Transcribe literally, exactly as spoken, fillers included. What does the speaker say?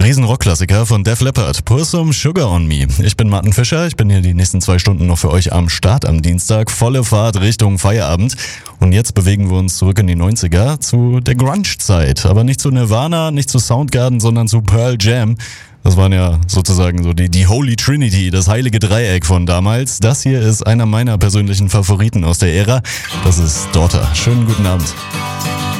Riesen-Rock-Klassiker von Def Leppard, Pour Some Sugar on Me. Ich bin Martin Fischer, ich bin hier die nächsten zwei Stunden noch für euch am Start am Dienstag. Volle Fahrt Richtung Feierabend. Und jetzt bewegen wir uns zurück in die neunziger zu der Grunge-Zeit. Aber nicht zu Nirvana, nicht zu Soundgarden, sondern zu Pearl Jam. Das waren ja sozusagen so die, die Holy Trinity, das heilige Dreieck von damals. Das hier ist einer meiner persönlichen Favoriten aus der Ära. Das ist Daughter. Schönen guten Abend.